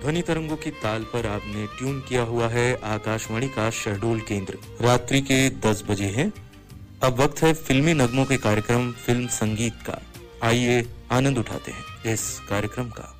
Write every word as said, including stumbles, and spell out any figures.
ध्वनि तरंगों की ताल पर आपने ट्यून किया हुआ है आकाशवाणी का शहडोल केंद्र। रात्रि के दस बजे हैं। अब वक्त है फिल्मी नगमों के कार्यक्रम फिल्म संगीत का। आइए आनंद उठाते हैं इस कार्यक्रम का।